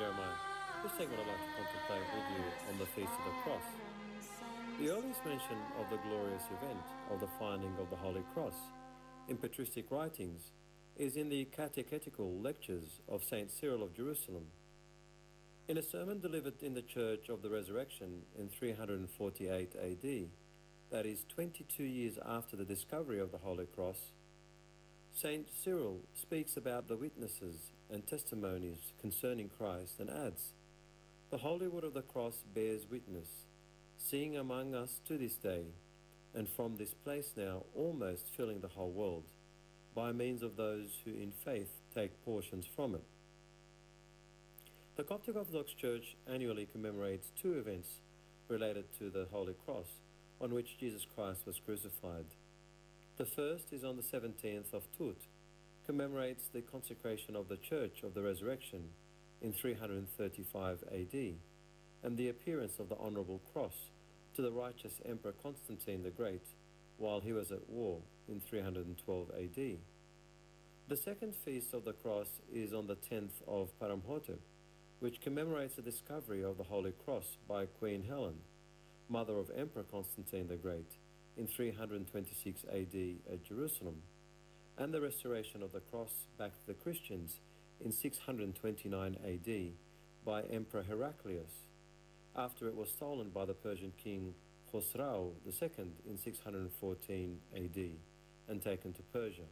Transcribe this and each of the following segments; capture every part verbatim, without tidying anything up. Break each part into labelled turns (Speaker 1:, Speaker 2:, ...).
Speaker 1: Jeremiah. This segment I'd like to contemplate with you on the Feast of the Cross. The earliest mention of the glorious event of the finding of the Holy Cross in patristic writings is in the Catechetical Lectures of Saint Cyril of Jerusalem. In a sermon delivered in the Church of the Resurrection in three hundred forty-eight A D, that is twenty-two years after the discovery of the Holy Cross, Saint Cyril speaks about the witnesses and testimonies concerning Christ and adds, "The Holy Wood of the Cross bears witness, seeing among us to this day, and from this place now almost filling the whole world, by means of those who in faith take portions from it." The Coptic Orthodox Church annually commemorates two events related to the Holy Cross on which Jesus Christ was crucified. The first is on the seventeenth of Tut, commemorates the consecration of the Church of the Resurrection in three hundred thirty-five A D, and the appearance of the Honourable Cross to the righteous Emperor Constantine the Great while he was at war in three hundred twelve A D. The second Feast of the Cross is on the tenth of Paramhotep, which commemorates the discovery of the Holy Cross by Queen Helen, mother of Emperor Constantine the Great, in three hundred twenty-six A D at Jerusalem, and the restoration of the cross back to the Christians in six hundred twenty-nine A D by Emperor Heraclius, after it was stolen by the Persian king Khosrau the Second in six hundred fourteen A D and taken to Persia.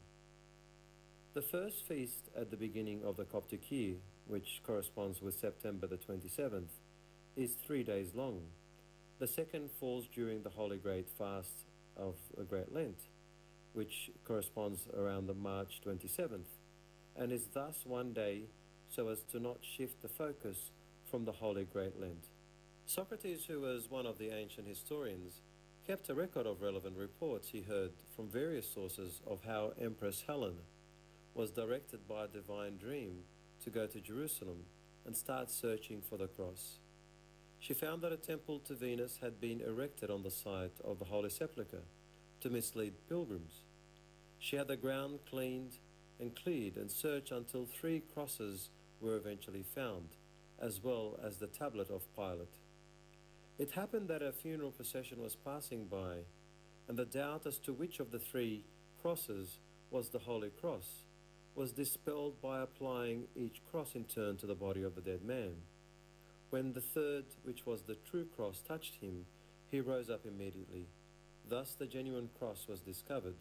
Speaker 1: The first feast at the beginning of the Coptic year, which corresponds with September the twenty-seventh, is three days long. The second falls during the Holy Great Fast of the Great Lent, which corresponds around the March twenty-seventh, and is thus one day so as to not shift the focus from the Holy Great Lent. Socrates, who was one of the ancient historians, kept a record of relevant reports he heard from various sources of how Empress Helen was directed by a divine dream to go to Jerusalem and start searching for the cross. She found that a temple to Venus had been erected on the site of the Holy Sepulchre to mislead pilgrims. She had the ground cleaned and cleared and searched until three crosses were eventually found, as well as the tablet of Pilate. It happened that a funeral procession was passing by, and the doubt as to which of the three crosses was the Holy Cross was dispelled by applying each cross in turn to the body of the dead man. When the third, which was the true cross, touched him, he rose up immediately. Thus the genuine cross was discovered.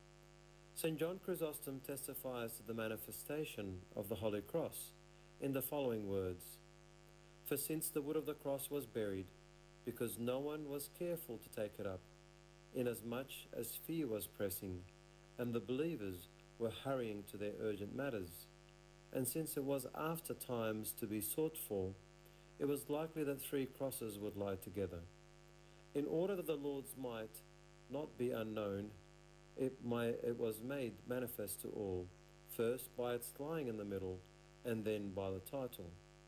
Speaker 1: Saint John Chrysostom testifies to the manifestation of the Holy Cross in the following words: "For since the wood of the cross was buried, because no one was careful to take it up, inasmuch as fear was pressing, and the believers were hurrying to their urgent matters, and since it was after times to be sought for, it was likely that three crosses would lie together. In order that the Lord's might not be unknown, it, might, it was made manifest to all, first by its lying in the middle, and then by the title."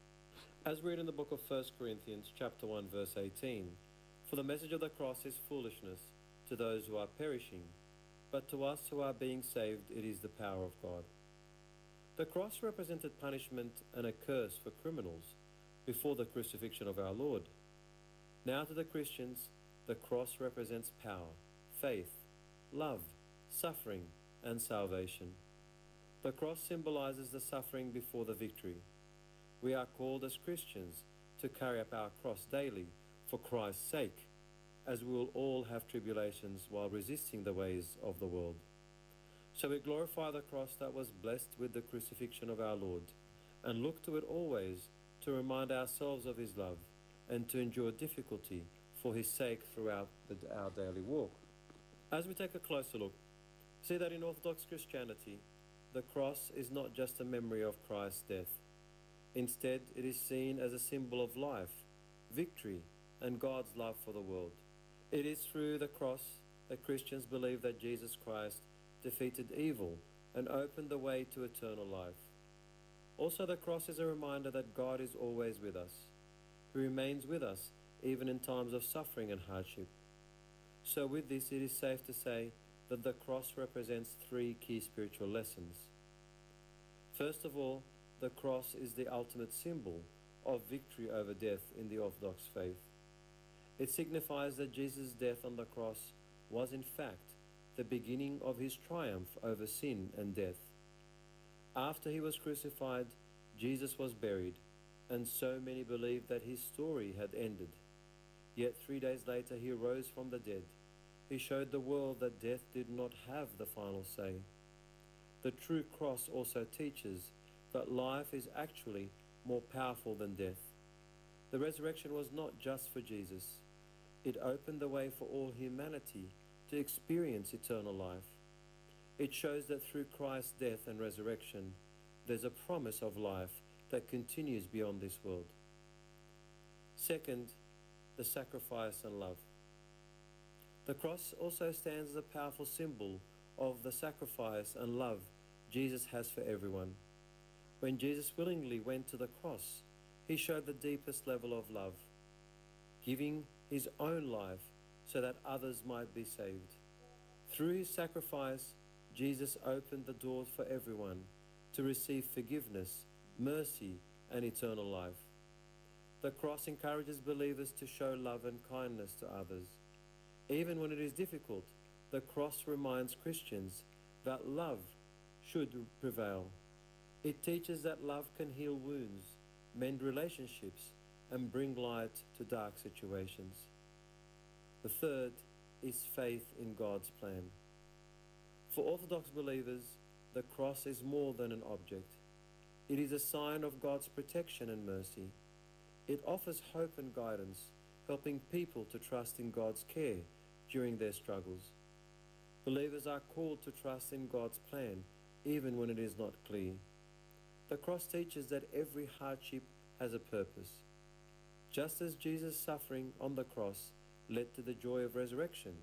Speaker 1: As we read in the book of First Corinthians chapter one verse eighteen, "For the message of the cross is foolishness to those who are perishing, but to us who are being saved it is the power of God." The cross represented punishment and a curse for criminals before the crucifixion of our Lord. Now to the Christians, the cross represents power, faith, love, suffering, and salvation. The cross symbolizes the suffering before the victory. We are called as Christians to carry up our cross daily for Christ's sake, as we will all have tribulations while resisting the ways of the world. So we glorify the cross that was blessed with the crucifixion of our Lord, and look to it always to remind ourselves of his love and to endure difficulty for his sake throughout the, our daily walk. As we take a closer look, see that in Orthodox Christianity, the cross is not just a memory of Christ's death. Instead, it is seen as a symbol of life, victory, and God's love for the world. It is through the cross that Christians believe that Jesus Christ defeated evil and opened the way to eternal life. Also, the cross is a reminder that God is always with us. He remains with us even in times of suffering and hardship. So with this, it is safe to say that the cross represents three key spiritual lessons. First of all, the cross is the ultimate symbol of victory over death in the Orthodox faith. It signifies that Jesus' death on the cross was in fact the beginning of his triumph over sin and death. After he was crucified, Jesus was buried, and so many believed that his story had ended. Yet three days later he rose from the dead. He showed the world that death did not have the final say. The true cross also teaches that life is actually more powerful than death. The resurrection was not just for Jesus. It opened the way for all humanity to experience eternal life. It shows that through Christ's death and resurrection, there's a promise of life that continues beyond this world. Second, the sacrifice and love. The cross also stands as a powerful symbol of the sacrifice and love Jesus has for everyone. When Jesus willingly went to the cross, he showed the deepest level of love, giving his own life so that others might be saved. Through his sacrifice, Jesus opened the doors for everyone to receive forgiveness, mercy, and eternal life. The cross encourages believers to show love and kindness to others. Even when it is difficult, the cross reminds Christians that love should prevail. It teaches that love can heal wounds, mend relationships, and bring light to dark situations. The third is faith in God's plan. For Orthodox believers, the cross is more than an object. It is a sign of God's protection and mercy. It offers hope and guidance, helping people to trust in God's care during their struggles. Believers are called to trust in God's plan, even when it is not clear. The cross teaches that every hardship has a purpose. Just as Jesus' suffering on the cross led to the joy of resurrection,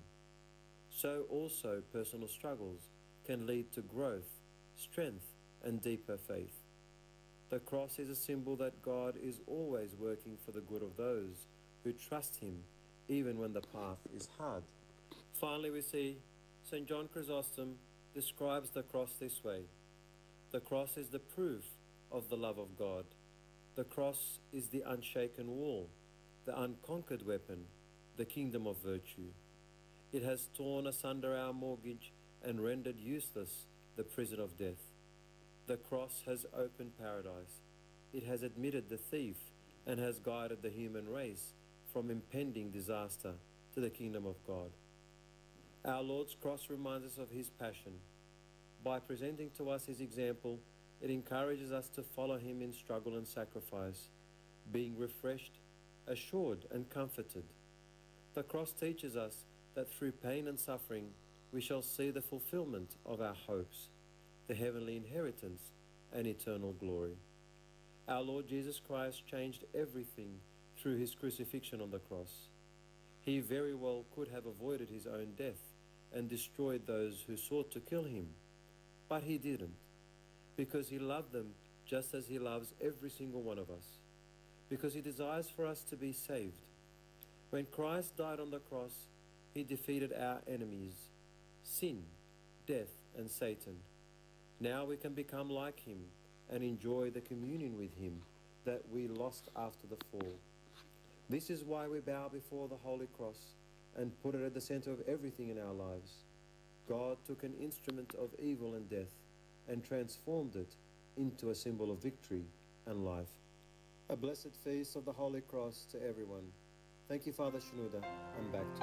Speaker 1: so also personal struggles can lead to growth, strength, and deeper faith. The cross is a symbol that God is always working for the good of those who trust him, even when the path is hard. Finally, we see Saint John Chrysostom describes the cross this way. The cross is the proof of the love of God. The cross is the unshaken wall, the unconquered weapon, the kingdom of virtue. It has torn asunder our mortgage and rendered useless the prison of death. The cross has opened paradise. It has admitted the thief and has guided the human race from impending disaster to the kingdom of God. Our Lord's cross reminds us of his passion. By presenting to us his example, it encourages us to follow him in struggle and sacrifice, being refreshed, assured, and comforted. The cross teaches us that through pain and suffering, we shall see the fulfillment of our hopes, the heavenly inheritance, and eternal glory. Our Lord Jesus Christ changed everything through his crucifixion on the cross. He very well could have avoided his own death and destroyed those who sought to kill him, but he didn't, because he loved them just as he loves every single one of us, because he desires for us to be saved. When Christ died on the cross, he defeated our enemies, sin, death, and Satan. Now we can become like him and enjoy the communion with him that we lost after the fall. This is why we bow before the Holy Cross and put it at the center of everything in our lives. God took an instrument of evil and death and transformed it into a symbol of victory and life. A blessed feast of the Holy Cross to everyone. Thank you, Father Shenouda. I'm back to you.